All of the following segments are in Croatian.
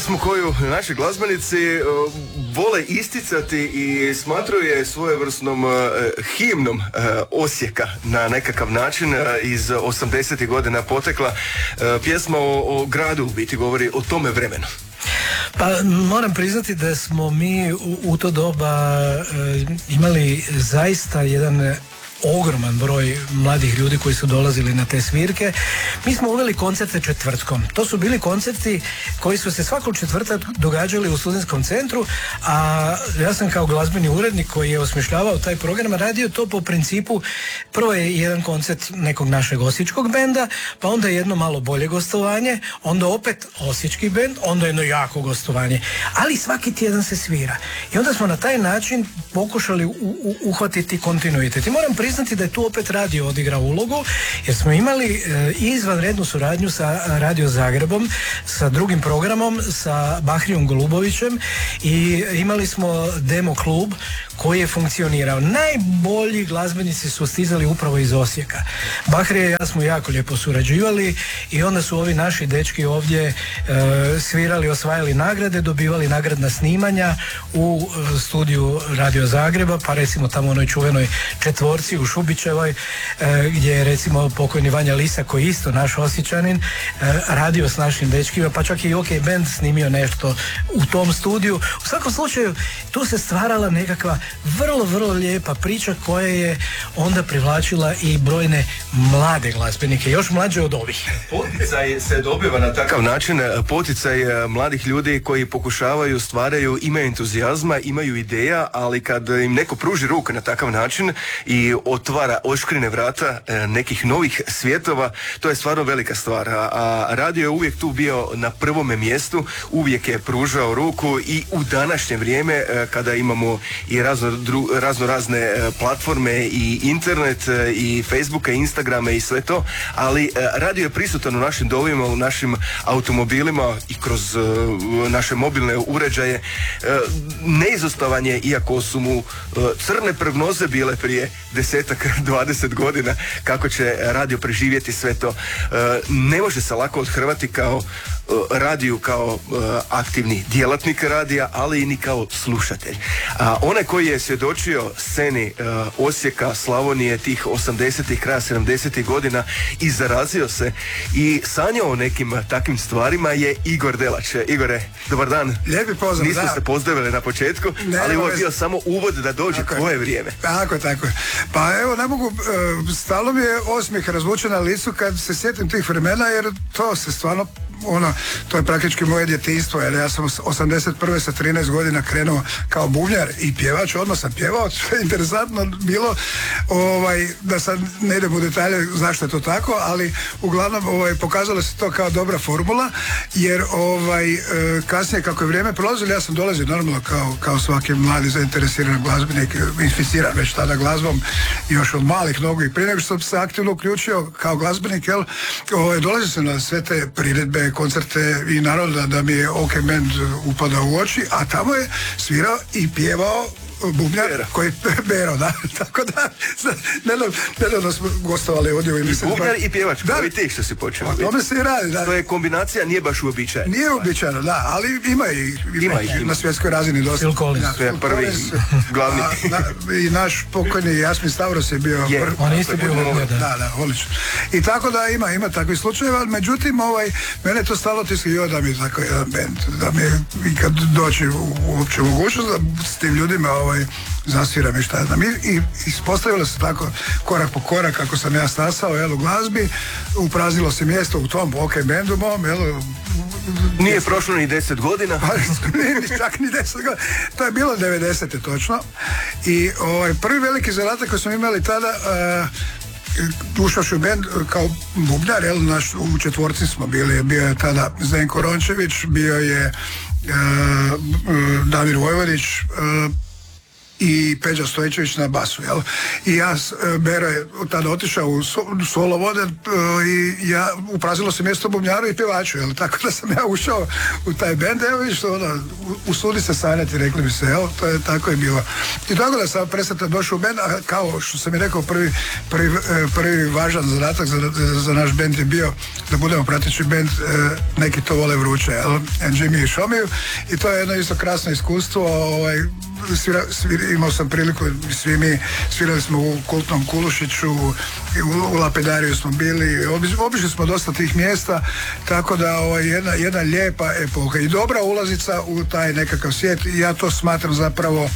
Pjesmu koju naši glazbenici vole isticati i smatraju je svojevrsnom himnom Osijeka na nekakav način, iz 80. godina potekla. Pjesma o gradu u biti govori o tome vremenu. Pa moram priznati da smo mi u to doba imali zaista jedan ogroman broj mladih ljudi koji su dolazili na te svirke. Mi smo uveli koncerte četvrtkom. To su bili koncerti koji su se svakog četvrtak događali u studentskom centru, a ja sam kao glazbeni urednik koji je osmišljavao taj program radio to po principu, prvo je jedan koncert nekog našeg osječkog benda, pa onda jedno malo bolje gostovanje, onda opet osječki bend, onda jedno jako gostovanje. Ali svaki tjedan se svira. I onda smo na taj način pokušali uhvatiti kontinuitet. I moram priznati da je tu opet radio odigrao ulogu, jer smo imali izvanrednu suradnju sa Radio Zagrebom, sa drugim programom, sa Bahrijom Golubovićem, i imali smo demo klub koji je funkcionirao. Najbolji glazbenici su stizali upravo iz Osijeka. Bahrija i ja smo jako lijepo surađivali i onda su ovi naši dečki ovdje svirali, osvajali nagrade, dobivali nagradna snimanja u studiju Radio Zagreba, pa recimo tamo u onoj čuvenoj četvorci u Šubićevoj, gdje je recimo pokojni Vanja Lisa, koji je isto naš Osječanin, radio s našim dečkima, pa čak i OK Band snimio nešto u tom studiju. U svakom slučaju tu se stvarala nekakva vrlo lijepa priča koja je onda privlačila i brojne mlade glazbenike, još mlađe od ovih. Poticaj se dobiva na takav način, poticaj mladih ljudi koji pokušavaju, stvaraju, imaju entuzijazma, imaju ideja, ali kad im neko pruži ruku na takav način i otvara, oškrine vrata nekih novih svjetova, to je stvarno velika stvar. A radio je uvijek tu bio na prvome mjestu, uvijek je pružao ruku i u današnje vrijeme kada imamo i razne platforme i internet i Facebooka, Instagrama i sve to, ali radio je prisutan u našim domovima, u našim automobilima i kroz naše mobilne uređaje. Neizostavan je, iako su mu crne prognoze bile prije 10-20 godina kako će radio preživjeti sve to. Ne može se lako othrvati kao radiju, kao aktivni djelatnik radija, ali i ni kao slušatelj. Onaj koji je svjedočio sceni Osijeka, Slavonije, tih 80-ih, kraja 70-ih godina i zarazio se i sanjao o nekim takvim stvarima je Igor Delač. Igore, dobar dan. Lijepi pozdrav. Nismo se pozdravili na početku, ali ovo je bio samo uvod da dođe tvoje vrijeme. Tako je. Pa evo, ne mogu, stalo mi je osmijeh razvučen na licu kad se sjetim tih vremena, jer to se stvarno, to je praktički moje djetinjstvo, jer ja sam 81. sa 13 godina krenuo kao bubnjar i pjevač, odmah sam pjevao, što je interesantno bilo, da sad ne idem u detalje zašto je to tako, ali uglavnom pokazalo se to kao dobra formula, jer kasnije kako je vrijeme prolazilo, ja sam dolazio normalno kao svaki mladi zainteresiran glazbenik, inficiran već tada glazbom, još od malih nogu, i prije nego što sam se aktivno uključio kao glazbenik, dolazio sam na sve te priredbe, koncerte i naravno da mi je OK Band upadao u oči, a tamo je svirao i pjevao bubnjar koji je Bero, da, tako da nedavno smo gostovali ovdje u emisiji. I bubnjar i pjevač, kao i ti što si počeo. O tome se i radi, da. To je kombinacija, nije baš uobičajena. Nije uobičajeno, da, ali ima i na svjetskoj razini dosta. Phil Collins. To je prvi, glavni. I naš pokojni Jasmin Stavros je bio... On je isto bio bubnjar, da. Da, odlično. I tako da ima takvih slučajeva, međutim, mene to stalo tiskio da mi je tako jedan band, da mi je i kad doći uopće mogućnost da s tim ljudima zasviram i šta znam. I ispostavilo se tako korak po korak kako sam ja stasao u glazbi, upraznilo se mjesto u tom OK Bandu mom, Nije prošlo ni 10 godina. Čak ni 10 godina. To je bilo 90. točno. I prvi veliki zadatak koji smo imali tada, ušaš u bend kao bubnjar, u četvorci smo bili, bio je tada Zdenko Rončević, bio je Damir Vojvodić, i Peđa Stojčević na basu, jel? I ja, Bero je tada otišao u solo vode i ja uprazilo se mjesto bubnjaru i pjevaču, jel? Tako da sam ja ušao u taj bend, evo vidiš to, usudi se sanjati, rekli bi se, evo, to je, tako je bilo. I tako da sam presretno došao u bend, a kao što sam mi rekao, prvi važan zadatak za naš bend je bio da budemo prateći bend, neki to vole vruće, jel? Jimmy i Šomiju, i to je jedno isto krasno iskustvo, imao sam priliku, svi mi svirali smo u kultnom Kulušiću, u Lapidariju smo bili, obišli smo dosta tih mjesta, tako da jedna lijepa epoha i dobra ulazica u taj nekakav svijet, i ja to smatram zapravo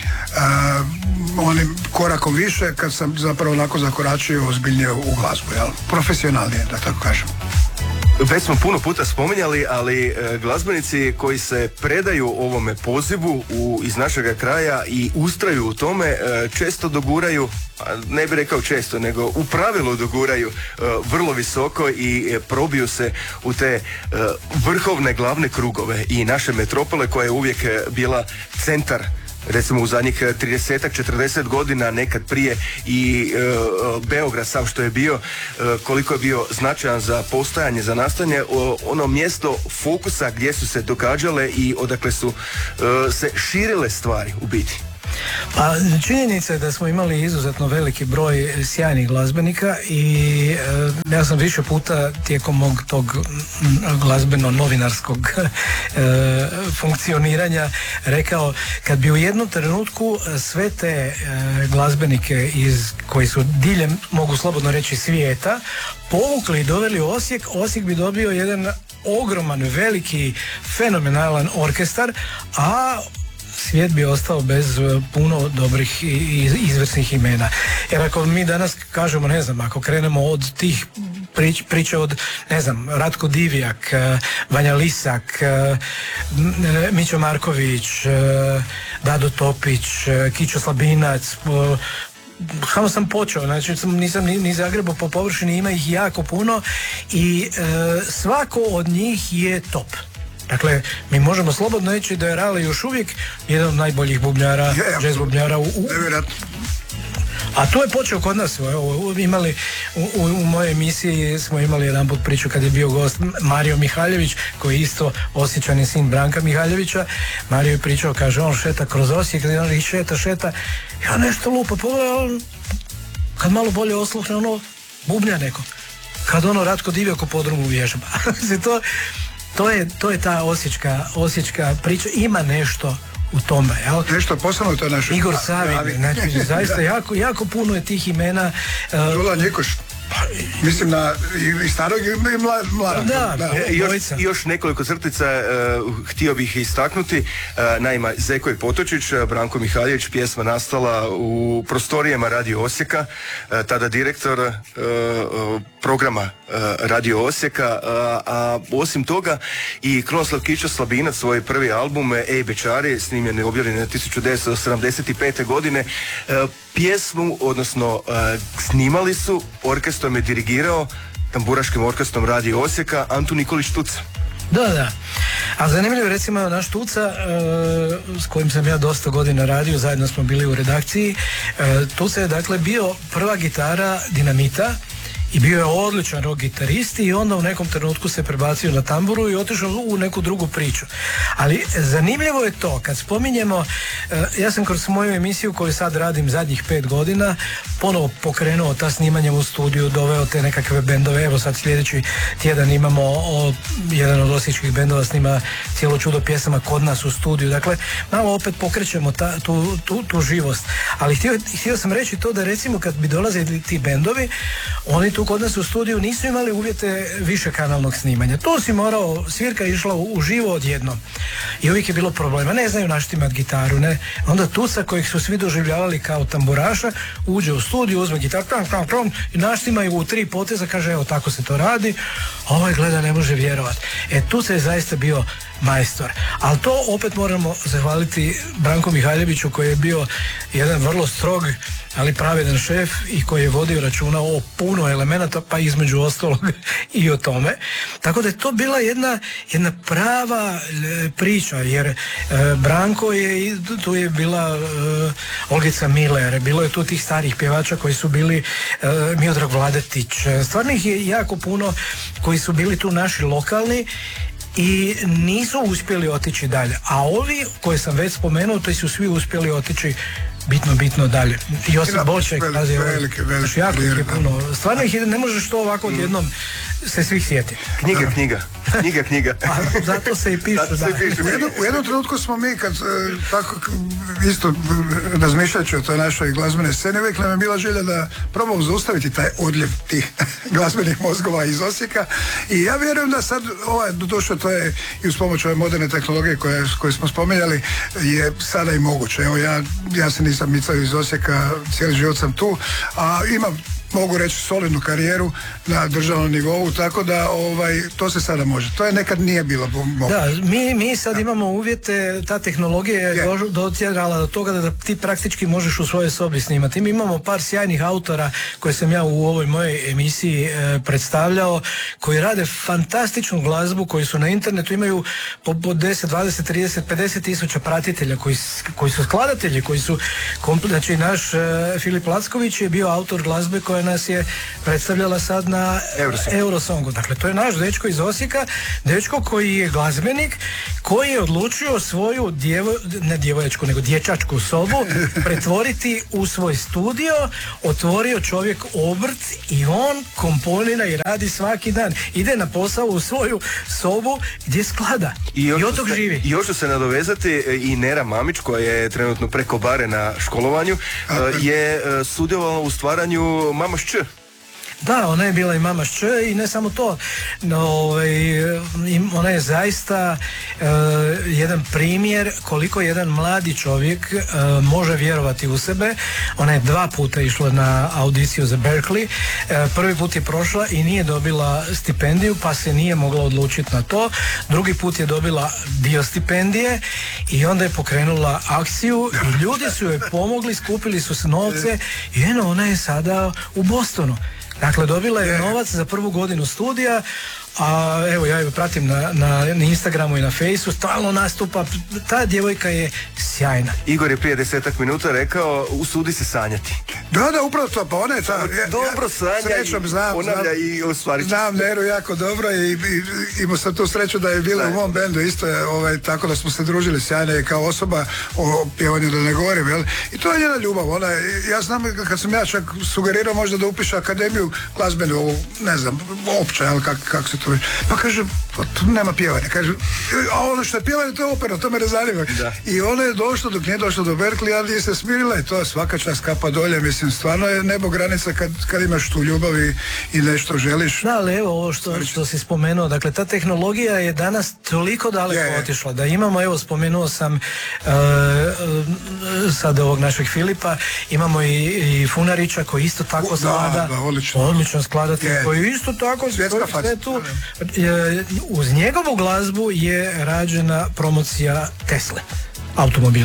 onim korakom više kad sam zapravo onako zakoračio ozbiljnije u glazbu, jel? Profesionalnije, da tako kažem. Već smo puno puta spominjali, ali glazbenici koji se predaju ovome pozivu iz našega kraja i ustraju u tome, često doguraju, ne bih rekao često, nego u pravilu doguraju vrlo visoko i probiju se u te vrhovne glavne krugove i naše metropole koja je uvijek bila centar, recimo u zadnjih 30-ak, 40 godina, nekad prije i Beograd sam što je bio, koliko je bio značajan za postojanje, za nastajanje, ono mjesto fokusa gdje su se događale i odakle su se širile stvari u biti. Pa činjenica je da smo imali izuzetno veliki broj sjajnih glazbenika i ja sam više puta tijekom mog tog glazbeno-novinarskog funkcioniranja rekao, kad bi u jednom trenutku sve te glazbenike koji su diljem, mogu slobodno reći, svijeta, povukli i doveli u Osijek, Osijek bi dobio jedan ogroman, veliki, fenomenalan orkestar, a svijet bi ostao bez puno dobrih i izvrsnih imena. Jer ako mi danas kažemo, ne znam, ako krenemo od tih priče od, ne znam, Ratko Divjak, Vanja Lisak, Mićo Marković, Dado Topić, Kićo Slabinac, samo sam počeo, znači nisam ni zagrebao po površini, ima ih jako puno i svako od njih je top. Dakle, mi možemo slobodno reći da je Rale još uvijek jedan od najboljih bubnjara, jazz bubnjara a to je počeo kod nas. Evo, imali u mojoj emisiji smo imali jedan put priču kad je bio gost Mario Mihaljević, koji je isto Osječanin sin Branka Mihaljevića. Mario je pričao, kaže, on šeta kroz Osijek, on ih šeta, ja nešto lupa, pogledaj, kad malo bolje osluhne, ono, bubnja neko. Kad ono Ratko Divjak u podrumu vježba. To je ta osječka priča, ima nešto u tome, jel? Nešto posebno to je naše. Igor Savin, znači zaista jako puno je tih imena. Đula Njikoš. Mislim na i starog i mladog. Da. Još nekoliko crtica htio bih istaknuti. Naime, Zeko i Potočić, Branko Mihaljević, pjesma nastala u prostorijama Radio Osijeka, tada direktor programa Radio Osijeka, a osim toga i Krunoslav Kićo Slabinac, svoj prvi album Ej Bečari, snimljen i objavljen 1975. godine, pjesmu, odnosno snimali su, orkestrom je dirigirao, tamburaškim orkestrom Radio Osijeka, Antun Nikolić Tuca. Da. A zanimljivo, recimo, naš Tuca, s kojim sam ja dosta godina radio, zajedno smo bili u redakciji, Tuca je dakle bio prva gitara Dinamita i bio je odličan rock gitarist i onda u nekom trenutku se prebacio na tamburu i otišao u neku drugu priču. Ali zanimljivo je to, kad spominjemo, ja sam kroz moju emisiju koju sad radim zadnjih 5 godina, ponovo pokrenuo ta snimanja u studiju, doveo te nekakve bendove, evo sad sljedeći tjedan imamo jedan od osječkih bendova snima Cijelo čudo pjesama kod nas u studiju, dakle malo opet pokrećemo tu živost. Ali htio sam reći to da recimo kad bi dolazili ti bendovi, oni tu kod nas u studiju nisu imali uvjete višekanalnog snimanja. To si morao, svirka je išla uživo odjednom. I uvijek je bilo problema, ne znaju naštimat gitaru, ne. Onda Tuca, kojih su svi doživljavali kao tamburaša, uđe u studiju, uzme gitaru, i naštima ju u 3 poteza, kaže, evo tako se to radi, a ovaj gleda, ne može vjerovati. Tuca je zaista bio majstor. Ali to opet moramo zahvaliti Branku Mihaljeviću, koji je bio jedan vrlo strog ali pravedan šef i koji je vodio računa o puno elemenata, pa između ostalog i o tome. Tako da je to bila jedna prava priča, jer Branko je, tu je bila Olgica Miller, bilo je tu tih starih pjevača koji su bili Miodrag Vladetić, stvarno ih je jako puno koji su bili tu naši lokalni i nisu uspjeli otići dalje. A ovi koje sam već spomenuo, to su svi uspjeli otići bitno dalje. Josip Boček, još jako ih je puno. Stvarno ih ne možeš to ovako odjednom se svih sjeti. Knjiga. A zato se i piše. U jednom trenutku smo mi kad tako isto razmišljajući o toj našoj glazbenoj sceni, uvijek nam je bila želja da probamo zaustaviti taj odljev tih glazbenih mozgova iz Osijeka i ja vjerujem da sad došlo to je i uz pomoć ove moderne tehnologije koje smo spominjali je sada i moguće. Evo ja se nisam micao iz Osijeka, cijeli život sam tu, a imam, mogu reći, solidnu karijeru na državnom nivou, tako da to se sada može. To je nekad nije bilo moguće. Da, mi sad imamo uvjete, ta tehnologija je dotjerala do toga da ti praktički možeš u svojoj sobi snimati. Mi imamo par sjajnih autora koje sam ja u ovoj mojoj emisiji predstavljao, koji rade fantastičnu glazbu, koji su na internetu, imaju po 10, 20, 30, 50 tisuća pratitelja, koji su skladatelji, koji su, znači naš Filip Lacković je bio autor glazbe koja nas je predstavljala sad na Eurosongu. Dakle, to je naš dečko iz Osijeka, dečko koji je glazbenik, koji je odlučio svoju ne djevoječku, nego dječačku sobu pretvoriti u svoj studio, otvorio čovjek obrt i on komponira i radi svaki dan. Ide na posao u svoju sobu gdje sklada. I od tog živi. I još ću se nadovezati, i Nera Mamić, koja je trenutno preko bare na školovanju, je sudjelovala u stvaranju Mama Šč. Da, ona je bila i Mama Šč i ne samo to, ona je zaista jedan primjer koliko jedan mladi čovjek može vjerovati u sebe. Ona je 2 puta išla na audiciju za Berkeley, prvi put je prošla i nije dobila stipendiju, pa se nije mogla odlučiti na to. Drugi put je dobila dio stipendije i onda je pokrenula akciju i ljudi su joj pomogli, skupili su se novce i ona je sada u Bostonu. Dakle, dobila je novac za prvu godinu studija, a evo ja ju pratim na Instagramu i na Fejsu, stalno nastupa, ta djevojka je sjajna. Igor je prije 10 minuta rekao, usudi se sanjati. Da, upravo to, pa ona je ta... Dobro sanja i ponavlja i ostvari. Znam Neru jako dobro i imao sam tu sreću da je bila u mom bendu isto, tako da smo se družili, sjajna je kao osoba, o pjevanju da ne govorim, jel? I to je njena ljubav, ja znam kad sam ja čak sugerirao možda da upiše akademiju glazbenu, ovu, ne znam, opće, jel, kako se to već, pa kaže, tu nema pjevanja, kaže, a ono što je pjevanje, to je opera, to me ne zanima. I ona je došla, dok nije došla do Berkeley, ali je se smirila i to je svaka čast kapa dolje, mislim, stvarno je nebo granica kad imaš tu ljubav i nešto želiš. Da, ali evo ovo što si spomenuo, dakle, ta tehnologija je danas toliko daleko otišla, da imamo, evo, spomenuo sam sad ovog našeg Filipa, imamo i Funarića koji isto tako sklada, odlično skladatelj, koji isto tako sve tu, uz njegovu glazbu je rađena promocija Tesle automobila.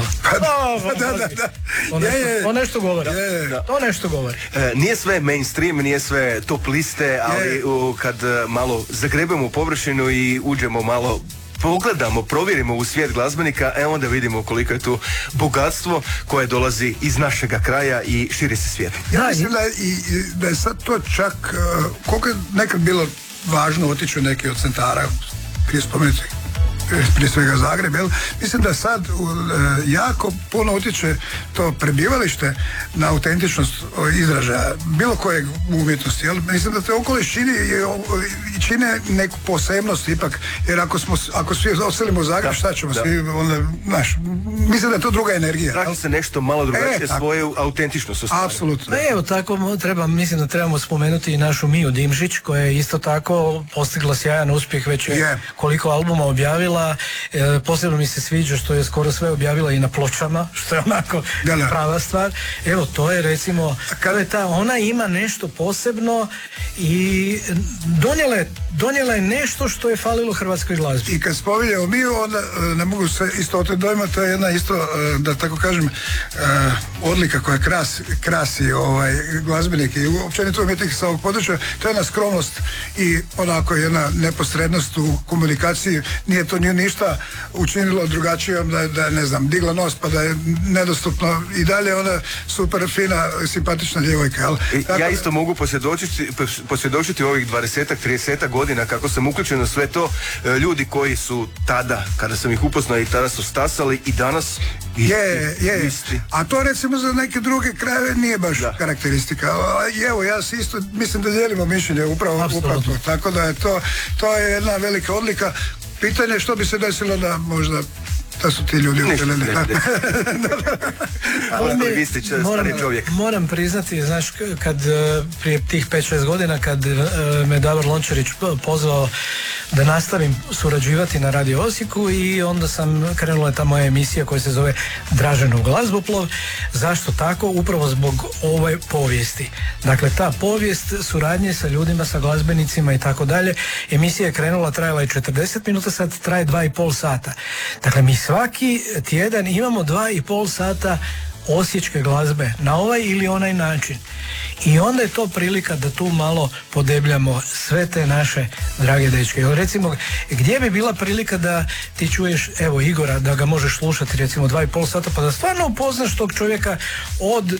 To nešto govori. To nešto govori. Nije sve mainstream, nije sve top liste, ali kad malo zagrebemo površinu i uđemo malo, pogledamo, provjerimo u svijet glazbenika, onda vidimo koliko je tu bogatstvo koje dolazi iz našega kraja i širi se svijet. Ja mislim da je sad to čak, koliko je nekad bilo važno otići u neki od centara, prije spomenuti, prije svega Zagreb, jel? Mislim da sad jako puno utječe to prebivalište na autentičnost izražaja bilo kojeg umjetnosti, jel? Mislim da te okoliš čine neku posebnost ipak, jer ako svi oselimo u Zagreb, šta ćemo svi, onda, mislim da je to druga energija. Traži se nešto malo drugačije, svoju autentičnost ostvari. Apsolutno. Evo, tako mislim da trebamo spomenuti i našu Miju Dimšić, koja je isto tako postigla sjajan uspjeh, već je koliko albuma objavila snimala, posebno mi se sviđa što je skoro sve objavila i na pločama, što je onako prava stvar. Evo, to je recimo, ona ima nešto posebno i donijela je nešto što je falilo hrvatskoj glazbi. I kad spominjamo mi, onda ne mogu se isto od dojma, to je jedna isto, da tako kažem, odlika koja krasi glazbenike i općenito umjetnike sa ovog područja, to je jedna skromnost i onako jedna neposrednost u komunikaciji. Nije to nju ništa učinilo drugačijom, da je, ne znam, digla nos pa da je nedostupno i dalje ona super fina, simpatična djevojka. Ja isto mogu posvjedočiti ovih 20-30 godina kako sam uključen u sve to, ljudi koji su tada, kada sam ih upoznao i tada su stasali i danas isti. A to recimo za neke druge krajeve nije baš karakteristika. Evo, ja se isto mislim da dijelimo mišljenje upravo. Tako da je to je jedna velika odlika. Pitanje je što bi se desilo da možda da su ti ljudi uđeleni. Moram priznati, znaš, kad prije tih 5-6 godina kad me Davor Lončarić pozvao da nastavim surađivati na Radio Osijeku i onda krenula je ta moja emisija koja se zove Draženov glazboplov. Zašto tako? Upravo zbog ove povijesti. Dakle, ta povijest suradnje sa ljudima, sa glazbenicima i tako dalje. Emisija je krenula, trajala je 40 minuta, sad traje 2,5 sata. Dakle, mi svaki tjedan imamo 2,5 sata osječke glazbe na ovaj ili onaj način. I onda je to prilika da tu malo podebljamo sve te naše drage dečke. Recimo, gdje bi bila prilika da ti čuješ, evo, Igora, da ga možeš slušati recimo 2,5 sata pa da stvarno upoznaš tog čovjeka od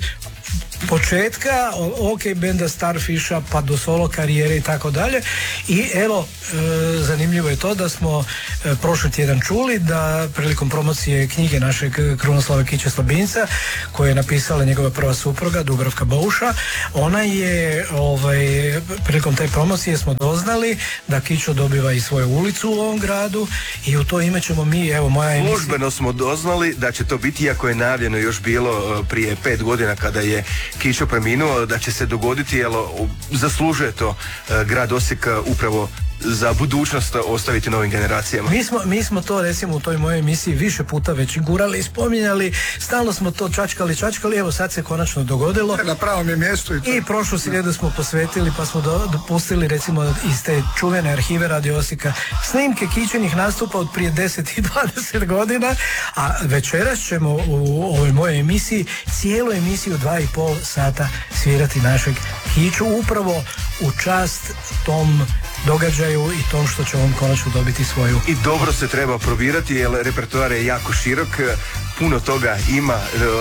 početka OK benda Starfisha pa do solo karijere i tako dalje. I evo, zanimljivo je to da smo prošli tjedan čuli da prilikom promocije knjige našeg Krunoslava Kiće Slabinca, koju je napisala njegova prva supruga Dubravka Bouša, ona je prilikom te promocije smo doznali da Kićo dobiva i svoju ulicu u ovom gradu i u to ime ćemo mi, evo, moja emisija. Službeno smo doznali da će to biti, iako je najavljeno još bilo prije 5 godina kada je Kićo preminuo, da će se dogoditi, jer zaslužuje to grad Osijek upravo za budućnost ostaviti novim generacijama. Mi smo to recimo u toj mojoj emisiji više puta već gurali i spominjali, stalno smo to čačkali, evo sad se konačno dogodilo. Na pravom je mjestu i prošlu srijedu smo posvetili pa smo dopustili recimo iz te čuvene arhive Radio Osijeka snimke Kićenih nastupa od prije 10 i 20 godina, a večeras ćemo u ovoj mojoj emisiji cijelu emisiju 2,5 sata svirati našeg Kiću upravo u čast tom događaju i tom što će on konačno dobiti svoju. I dobro se treba probirati jer repertoar je jako širok, puno toga ima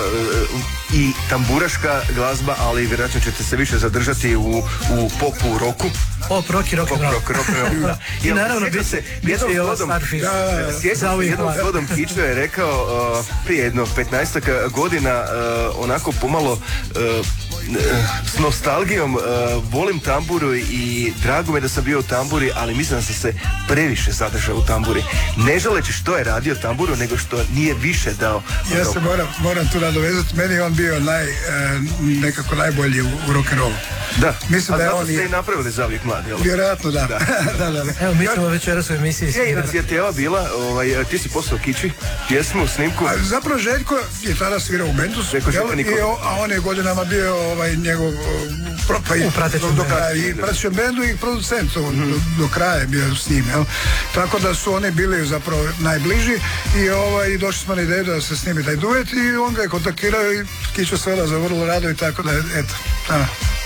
i tamburaška glazba, ali vjerojatno ćete se više zadržati u popu, roku. Pop, rock i rock and roll. I naravno bi se i ovo Starfish. Jednom zvodom Kićo je rekao prije jedno 15 godina onako pomalo s nostalgijom, volim tamburu i drago me da sam bio u tamburi, ali mislim da sam se previše zadržao u tamburi. Ne želeći što je radio tamburu, nego što nije više dao. Ja se moram tu nadovezati, meni je on bio nekako najbolji u rock'n'rollu. Da, mislim a da zato ste i napravili Zavijek mlad, jel? Vjerojatno da. Evo, mi ćemo večeras u emisiji. Inicijativa bila, ti si poslao Kići pjesmu, snimku. A zapravo Željko je tada svirao u bendu, a on je godinama bio njegov u pratećem bendu i producent do kraja je bio s njim, jel? Tako da su oni bili zapravo najbliži i došli smo na ideju da se snimi taj duet i on ga je kontaktirao i Kićo se za vrlo rado i tako da, eto.